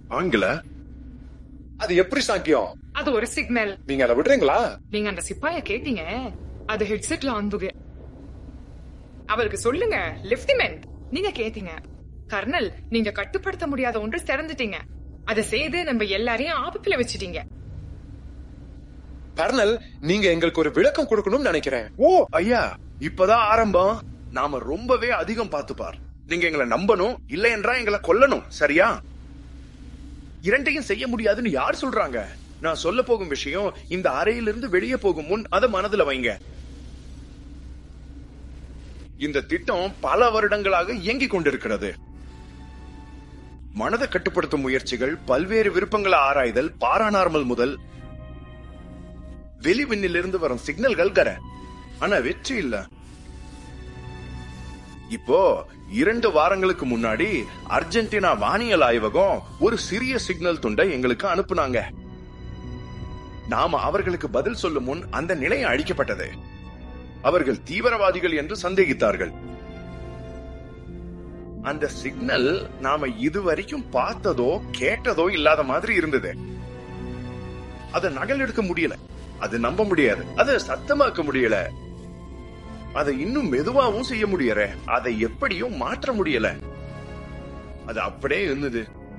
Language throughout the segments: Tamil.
ஆங்கில அது எப்படி சாத்தியம்? அது ஒரு சிக்னல். நீங்க அதை விடுறீங்களா? நீங்க அந்த சிப்பாய கேட்டீங்க, அது ஹெட்செட்ல வந்துங்க. அவருக்கு சொல்லுங்க லெப்டினன்ட், நீங்க கேட்டீங்க. கர்னல், நீங்க கட்டுப்படுத்த முடியாத ஒன்று திறந்துட்டீங்க. அதை செய்து நம்ம எல்லாரையும் ஆபத்துல வச்சிட்டீங்க. கர்னல், நீங்க எங்களுக்கு ஒரு விளக்கம் கொடுக்கணும்னு நினைக்கிறேன். ஓ ஐயா, இப்பதான் ஆரம்பம். நாம ரொம்பவே அதிகம் பார்த்துப்பார். நீங்க எங்களை நம்பணும், இல்லை என்றா எங்களை கொல்லணும். சரியா? இரண்டையும் செய்ய முடியாதுன்னு யார் சொல்றாங்க? நான் சொல்ல போகும் விஷயம் இந்த அறையிலிருந்து வெளியே போகும் முன் அதை மனதுல வைங்க. இந்த திட்டம் பல வருடங்களாக இயங்கிக் கொண்டிருக்கிறது. மனதை கட்டுப்படுத்தும் முயற்சிகள், பல்வேறு விருப்பங்களை ஆராய்தல், பாராநார்மல் முதல் வெளிவிண்ணிலிருந்து வரும் சிக்னல்கள் கர. ஆனா வெற்றி இல்ல. இப்போ 2 வாரங்களுக்கு முன்னாடி அர்ஜென்டினா வானியல் ஆய்வகம் ஒரு சிறிய சிக்னல் துண்டை எங்களுக்கு அனுப்புனாங்க. நாம அவர்களுக்கு பதில் சொல்லும் முன் அந்த நிலையம் அழிக்கப்பட்டது. அவர்கள் தீவிரவாதிகள் என்று சந்தேகித்தார்கள். அந்த சிக்னல் நாம இதுவரைக்கும் பார்த்ததோ கேட்டதோ இல்லாத மாதிரி இருந்தது. அதை நகல் எடுக்க முடியல, அது நம்ப முடியாது, அதை சத்தமாக்க முடியல, அதை இன்னும் மெதுவாகவும் செய்ய முடியற, அதை எப்படியும் மாற்ற முடியல. அது அப்படியே இருந்தது.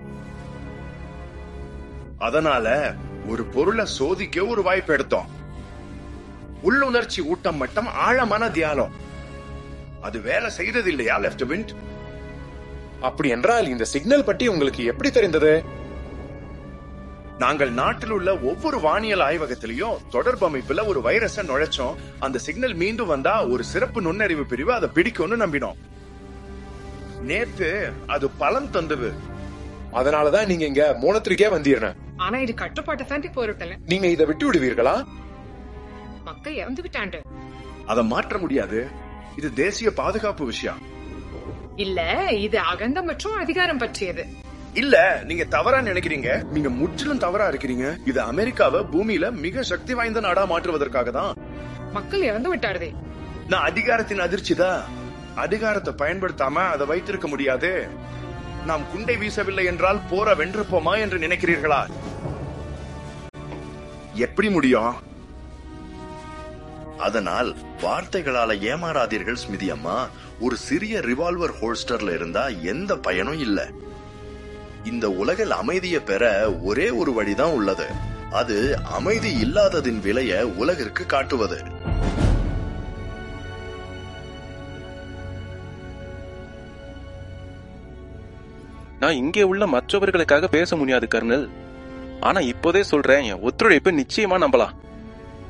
அதனால ஒரு பொருளை சோதிக்க ஒரு வாய்ப்பு எடுத்தோம். உள்ளுணர்ச்சி ஊட்டம் மட்டும் ஆழமான தியானம். அது வேலை செய்யறது இல்லையா லெப்டினன்ட்? அப்படி என்றால் இந்த சிக்னல் பற்றி உங்களுக்கு எப்படி தெரிந்தது? நாங்கள் நாட்டில் உள்ள ஒவ்வொரு வானியல் ஆய்வகத்திலையும் தொடர்பு அமைப்புல ஒரு வைரஸை நுழைச்சோம். அந்த சிக்னல் மீண்டும் வந்தா ஒரு சிறப்பு நுண்ணறிவு பிரிவு அதை பிடிக்கும்னு நம்பினோம். நேத்து அது பலன் தந்தது. அதனாலதான் நீங்க இங்க மூலத்திற்கே வந்தீர்ன. ஆனா இது கட்டுப்பாட்டை தாண்டி போறதில்ல. நீங்க இதை விட்டு விடுவீர்களா? மக்கள் இறந்து விட்டாண்டு. அதை மாற்ற முடியாது. இது தேசிய பாதுகாப்பு விஷயம் இல்ல, இது அகந்த மற்றும் அதிகாரம் பற்றியது. இல்ல, நீங்க தவறா நினைக்கிறீங்க. நீங்க முற்றிலும் தவறா இருக்கிறீங்க. இது அமெரிக்காவை பூமியில மிக சக்தி வாய்ந்த நாடா மாற்றுவதற்காக தான். மக்கள் இறந்து விட்டாரதே. நான் அதிகாரத்தின் அதிர்ச்சி தான். அதிகாரத்தை பயன்படுத்தாம அதை வைத்திருக்க முடியாது. நாம் குண்டை வீசவில்லை என்றால் போரை வென்றிருப்போமா என்று நினைக்கிறீர்களா? எப்படி முடியும்? அதனால் வார்த்தைகளால ஏமாறாதீர்கள் ஸ்மிதி அம்மா. ஒரு சிறிய ரிவால்வர் ஹோல்ஸ்டர்ல இருந்தா எந்த பயனும் இல்ல. இந்த உலகில் அமைதியை பெற ஒரே ஒரு வழிதான் உள்ளது. அது அமைதி இல்லாததின் விலைய உலகிற்கு காட்டுவது. நான் இங்கே உள்ள மற்றவர்களுக்காக பேச முடியாது கர்னல். ஆனா இப்போதே சொல்றேன், என் ஒத்துழைப்பை நிச்சயமா நம்பலாம்.